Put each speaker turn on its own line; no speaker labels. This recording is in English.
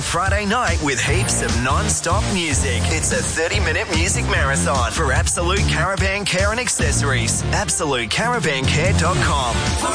Friday night with heaps of non-stop music. It's a 30-minute music marathon for Absolute Caravan Care and Accessories. AbsoluteCaravanCare.com.